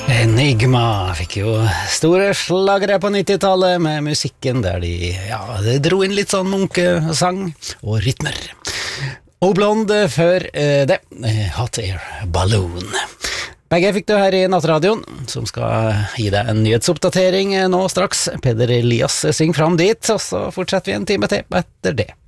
Enigma fikk jo store slagere på 90-tallet med musikken der de dro inn litt sånn munkesang og rytmer. Og Blonde før det, Hot Air Balloon. Begge fikk du her i Nattradioen, som skal gi deg en nyhetsoppdatering nå straks. Peder Elias synger fram dit, og så fortsetter vi en time til etter det.